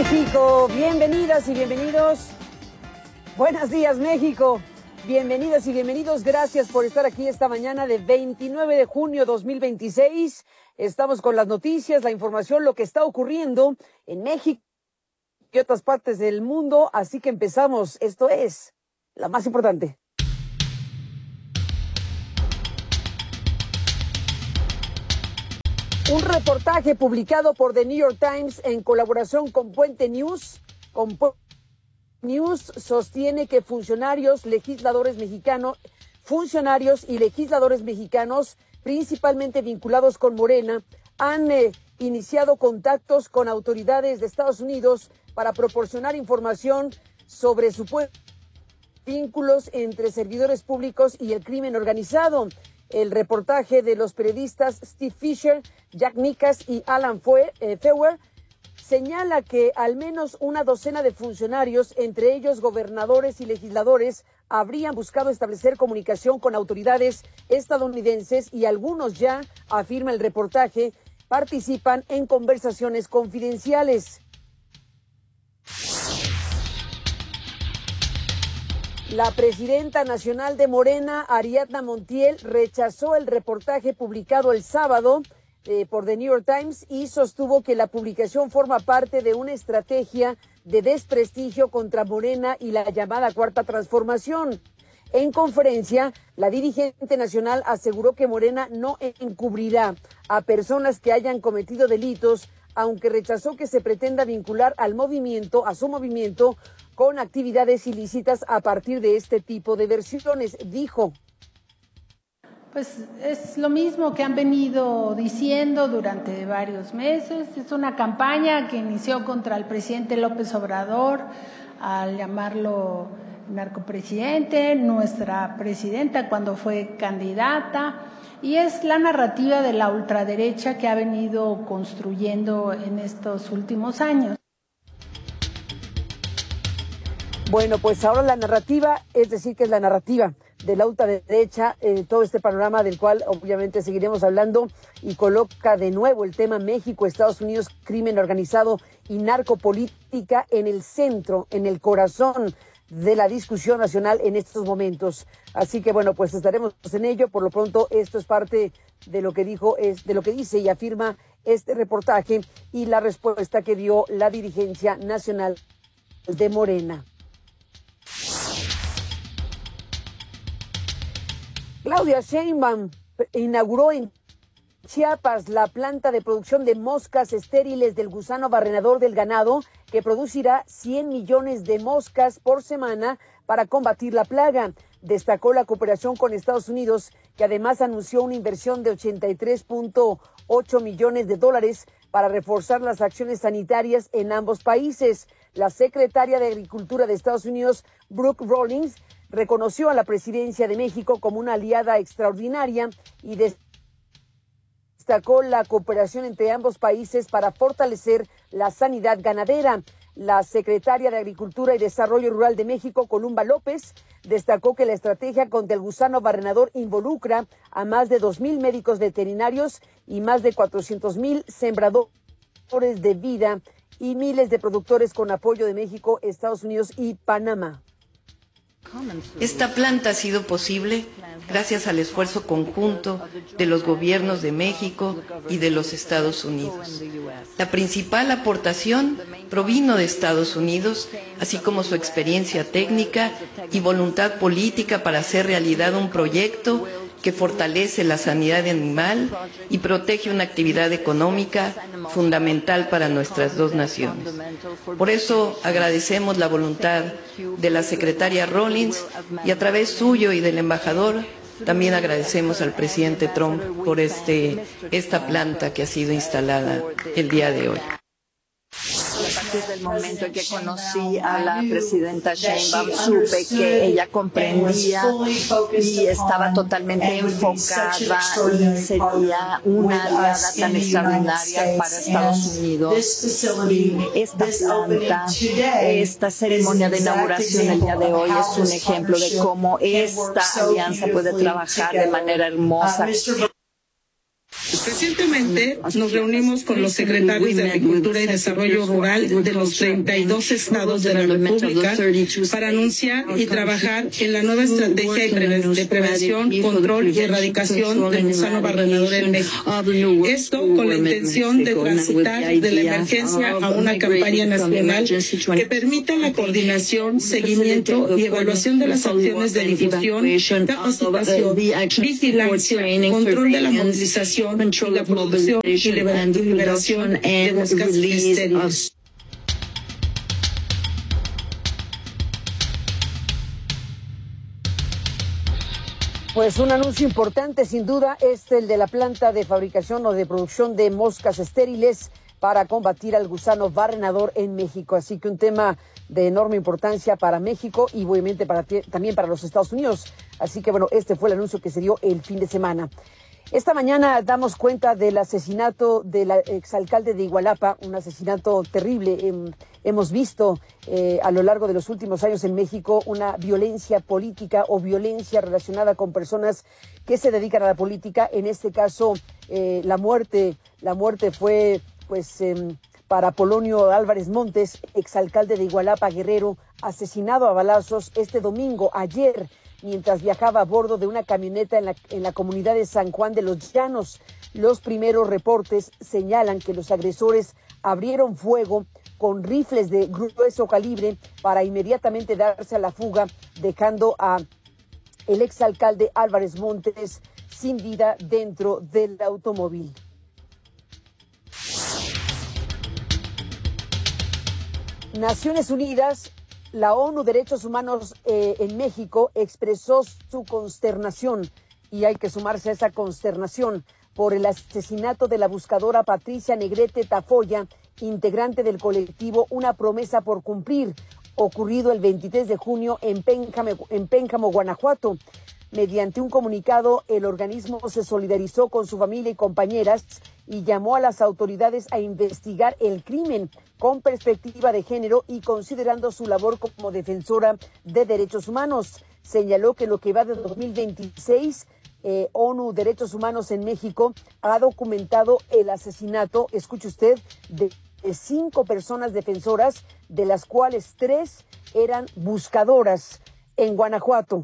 México, bienvenidas y bienvenidos. Buenos días, México. Bienvenidas y bienvenidos. Gracias por estar aquí esta mañana de 29 de junio 2026. Estamos con las noticias, la información, lo que está ocurriendo en México y otras partes del mundo. Así que empezamos. Esto es la más importante. Un reportaje publicado por The New York Times en colaboración con Puente News, sostiene que funcionarios y legisladores mexicanos, principalmente vinculados con Morena, han iniciado contactos con autoridades de Estados Unidos para proporcionar información sobre supuestos vínculos entre servidores públicos y el crimen organizado. El reportaje de los periodistas Steve Fisher, Jack Nicas y Alan Feuer señala que al menos una docena de funcionarios, entre ellos gobernadores y legisladores, habrían buscado establecer comunicación con autoridades estadounidenses y algunos ya, afirma el reportaje, participan en conversaciones confidenciales. La presidenta nacional de Morena, Ariadna Montiel, rechazó el reportaje publicado el sábado por The New York Times y sostuvo que la publicación forma parte de una estrategia de desprestigio contra Morena y la llamada Cuarta Transformación. En conferencia, la dirigente nacional aseguró que Morena no encubrirá a personas que hayan cometido delitos, aunque rechazó que se pretenda vincular a su movimiento, con actividades ilícitas a partir de este tipo de versiones. Dijo: pues es lo mismo que han venido diciendo durante varios meses. Es una campaña que inició contra el presidente López Obrador al llamarlo narcopresidente, nuestra presidenta cuando fue candidata, y es la narrativa de la ultraderecha que ha venido construyendo en estos últimos años. Bueno, pues ahora la narrativa, es decir, que es la narrativa de la ultraderecha, todo este panorama del cual obviamente seguiremos hablando, y coloca de nuevo el tema México, Estados Unidos, crimen organizado y narcopolítica en el centro, en el corazón de la discusión nacional en estos momentos. Así que bueno, pues estaremos en ello. Por lo pronto, esto es parte de lo que dice y afirma este reportaje y la respuesta que dio la dirigencia nacional de Morena. Claudia Sheinbaum inauguró en Chiapas la planta de producción de moscas estériles del gusano barrenador del ganado, que producirá 100 millones de moscas por semana para combatir la plaga. Destacó la cooperación con Estados Unidos, que además anunció una inversión de $83.8 millones para reforzar las acciones sanitarias en ambos países. La secretaria de Agricultura de Estados Unidos, Brooke Rollins, reconoció a la presidencia de México como una aliada extraordinaria y destacó la cooperación entre ambos países para fortalecer la sanidad ganadera. La secretaria de Agricultura y Desarrollo Rural de México, Columba López, destacó que la estrategia contra el gusano barrenador involucra a más de 2,000 médicos veterinarios y más de 400,000 sembradores de vida y miles de productores con apoyo de México, Estados Unidos y Panamá. Esta planta ha sido posible gracias al esfuerzo conjunto de los gobiernos de México y de los Estados Unidos. La principal aportación provino de Estados Unidos, así como su experiencia técnica y voluntad política para hacer realidad un proyecto que fortalece la sanidad animal y protege una actividad económica fundamental para nuestras dos naciones. Por eso agradecemos la voluntad de la secretaria Rollins y a través suyo y del embajador también agradecemos al presidente Trump por esta planta que ha sido instalada el día de hoy. Desde el momento en que conocí a la presidenta Sheinbaum, supe que ella comprendía y estaba totalmente enfocada y sería una aliada tan extraordinaria para Estados Unidos. Y esta planta, esta ceremonia de inauguración el día de hoy es un ejemplo de cómo esta alianza puede trabajar de manera hermosa. Recientemente Igualmente, nos reunimos con los secretarios de Agricultura y Desarrollo Rural de los 32 estados de la República para anunciar y trabajar en la nueva estrategia de prevención, control y erradicación del gusano barrenador en México. Esto con la intención de transitar de la emergencia a una campaña nacional que permita la coordinación, seguimiento y evaluación de las acciones de difusión, capacitación, vigilancia, control de la movilización y la producción y liberación de moscas estériles. Pues un anuncio importante, sin duda, es el de la planta de fabricación o de producción de moscas estériles para combatir al gusano barrenador en México. Así que un tema de enorme importancia para México y obviamente también para los Estados Unidos. Así que bueno, este fue el anuncio que se dio el fin de semana. Esta mañana damos cuenta del asesinato del exalcalde de Igualapa, un asesinato terrible. Hemos visto a lo largo de los últimos años en México una violencia política o violencia relacionada con personas que se dedican a la política. En este caso, la muerte fue para Polonio Álvarez Montes, exalcalde de Igualapa, Guerrero, asesinado a balazos este domingo, ayer, mientras viajaba a bordo de una camioneta en la comunidad de San Juan de los Llanos. Los primeros reportes señalan que los agresores abrieron fuego con rifles de grueso calibre para inmediatamente darse a la fuga, dejando a el exalcalde Álvarez Montes sin vida dentro del automóvil. Naciones Unidas, la ONU Derechos Humanos en México expresó su consternación, y hay que sumarse a esa consternación, por el asesinato de la buscadora Patricia Negrete Tafoya, integrante del colectivo Una Promesa por Cumplir, ocurrido el 23 de junio en Pénjamo, Guanajuato. Mediante un comunicado, el organismo se solidarizó con su familia y compañeras y llamó a las autoridades a investigar el crimen con perspectiva de género y considerando su labor como defensora de derechos humanos. Señaló que lo que va de 2026, ONU Derechos Humanos en México ha documentado el asesinato, escuche usted, de 5 personas defensoras, de las cuales 3 eran buscadoras en Guanajuato.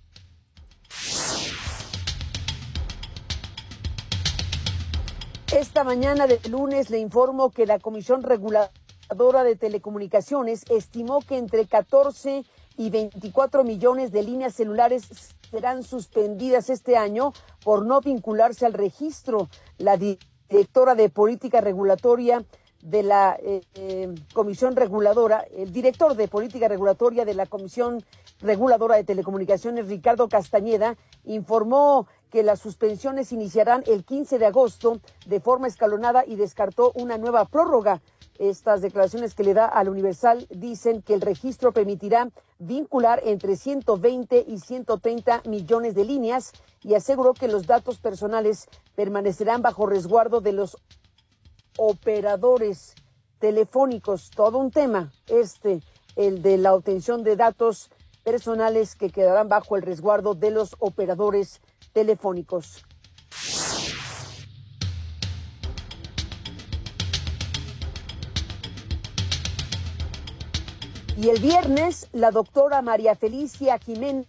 Esta mañana de lunes le informo que la Comisión Reguladora de Telecomunicaciones estimó que entre 14 y 24 millones de líneas celulares serán suspendidas este año por no vincularse al registro. La directora de Política Regulatoria de la Comisión Reguladora, el director de Política Regulatoria de la Comisión Reguladora de Telecomunicaciones, Ricardo Castañeda, informó que las suspensiones iniciarán el 15 de agosto de forma escalonada y descartó una nueva prórroga. Estas declaraciones que le da al Universal dicen que el registro permitirá vincular entre 120 y 130 millones de líneas y aseguró que los datos personales permanecerán bajo resguardo de los operadores telefónicos. Todo un tema el de la obtención de datos personales que quedarán bajo el resguardo de los operadores telefónicos. Y el viernes, la doctora María Felicia Jiménez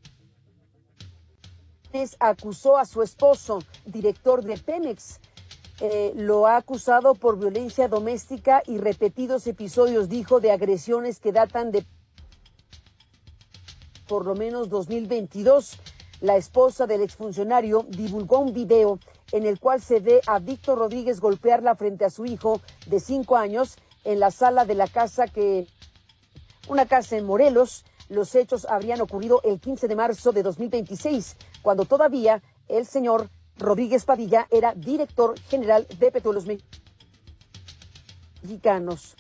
acusó a su esposo, director de Pemex. Lo ha acusado por violencia doméstica y repetidos episodios, dijo, de agresiones que datan de por lo menos 2022. La esposa del exfuncionario divulgó un video en el cual se ve a Víctor Rodríguez golpearla frente a su hijo de 5 años en la sala de la casa una casa en Morelos. Los hechos habrían ocurrido el 15 de marzo de 2026, cuando todavía el señor Rodríguez Padilla era director general de Petróleos Mexicanos.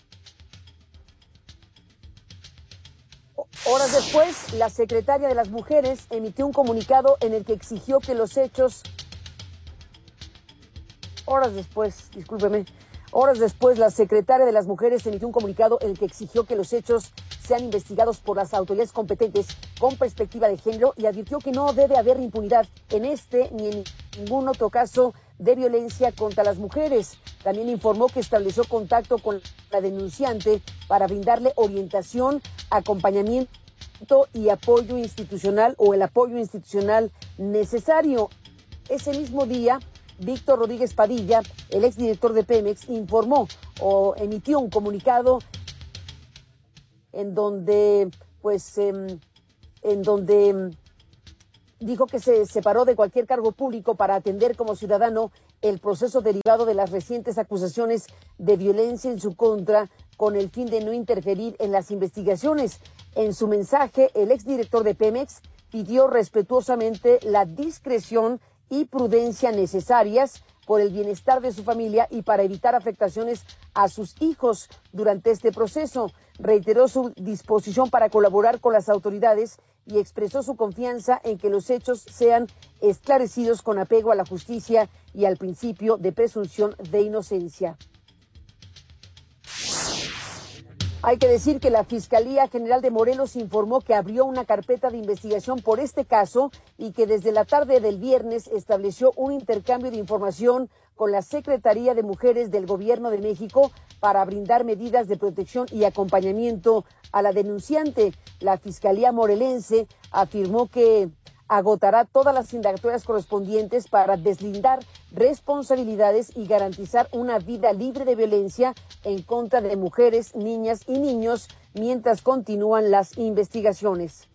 Horas después, la secretaria de las Mujeres emitió un comunicado en el que exigió que los hechos... Horas después, Horas después, la secretaria de las Mujeres emitió un comunicado en el que exigió que los hechos sean investigados por las autoridades competentes con perspectiva de género y advirtió que no debe haber impunidad en este ni en ningún otro caso de violencia contra las mujeres. También informó que estableció contacto con la denunciante para brindarle orientación, acompañamiento y apoyo institucional o el apoyo institucional necesario. Ese mismo día, Víctor Rodríguez Padilla, el exdirector de Pemex, informó o emitió un comunicado en donde dijo que se separó de cualquier cargo público para atender como ciudadano el proceso derivado de las recientes acusaciones de violencia en su contra con el fin de no interferir en las investigaciones. En su mensaje, el exdirector de Pemex pidió respetuosamente la discreción y prudencia necesarias por el bienestar de su familia y para evitar afectaciones a sus hijos durante este proceso. Reiteró su disposición para colaborar con las autoridades y expresó su confianza en que los hechos sean esclarecidos con apego a la justicia y al principio de presunción de inocencia. Hay que decir que la Fiscalía General de Morelos informó que abrió una carpeta de investigación por este caso y que desde la tarde del viernes estableció un intercambio de información con la Secretaría de Mujeres del Gobierno de México para brindar medidas de protección y acompañamiento a la denunciante. La Fiscalía morelense afirmó que agotará todas las indagatorias correspondientes para deslindar responsabilidades y garantizar una vida libre de violencia en contra de mujeres, niñas y niños mientras continúan las investigaciones.